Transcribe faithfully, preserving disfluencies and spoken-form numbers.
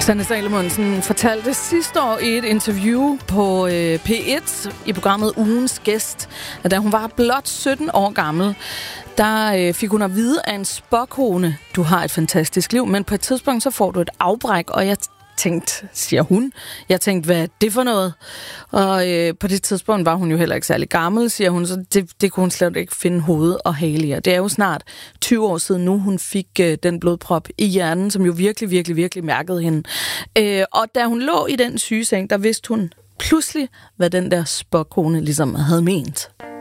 Sanne Salomonsen fortalte sidste år i et interview på øh, P et i programmet Ugens Gæst, at da hun var blot sytten år gammel, der øh, fik hun at vide af en spåkone, du har et fantastisk liv, men på et tidspunkt så får du et afbræk, og jeg tænkte, siger hun, jeg tænkte, hvad er det for noget? Og øh, på det tidspunkt var hun jo heller ikke særlig gammel, siger hun, så det, det kunne hun slet ikke finde hoved og hale i. Og det er jo snart tyve år siden nu, hun fik øh, den blodprop i hjernen, som jo virkelig, virkelig, virkelig mærkede hende. Øh, og da hun lå i den sygeseng, der vidste hun pludselig, hvad den der spåkone ligesom havde ment.